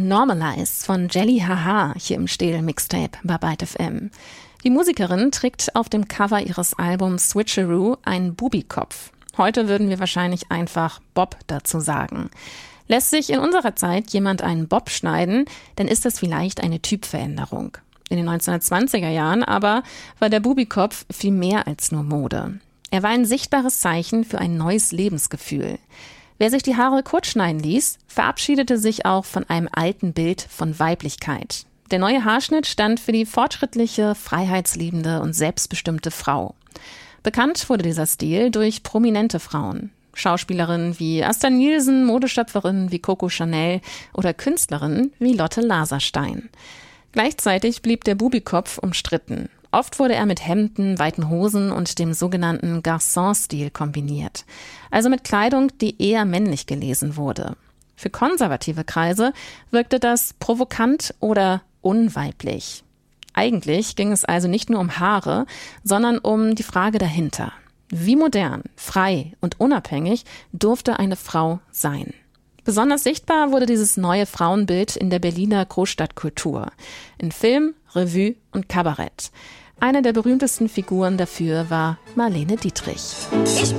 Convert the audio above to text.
Normalize von Jelly Haha hier im Städel-Mixtape bei Byte FM. Die Musikerin trägt auf dem Cover ihres Albums Switcheroo einen Bubikopf. Heute würden wir wahrscheinlich einfach Bob dazu sagen. Lässt sich in unserer Zeit jemand einen Bob schneiden, dann ist das vielleicht eine Typveränderung. In den 1920er Jahren aber war der Bubikopf viel mehr als nur Mode. Er war ein sichtbares Zeichen für ein neues Lebensgefühl. Wer sich die Haare kurz schneiden ließ, verabschiedete sich auch von einem alten Bild von Weiblichkeit. Der neue Haarschnitt stand für die fortschrittliche, freiheitsliebende und selbstbestimmte Frau. Bekannt wurde dieser Stil durch prominente Frauen. Schauspielerinnen wie Asta Nielsen, Modeschöpferinnen wie Coco Chanel oder Künstlerinnen wie Lotte Laserstein. Gleichzeitig blieb der Bubikopf umstritten. Oft wurde er mit Hemden, weiten Hosen und dem sogenannten Garçon-Stil kombiniert. Also mit Kleidung, die eher männlich gelesen wurde. Für konservative Kreise wirkte das provokant oder unweiblich. Eigentlich ging es also nicht nur um Haare, sondern um die Frage dahinter. Wie modern, frei und unabhängig durfte eine Frau sein? Besonders sichtbar wurde dieses neue Frauenbild in der Berliner Großstadtkultur. In Film, Revue und Kabarett. Eine der berühmtesten Figuren dafür war Marlene Dietrich.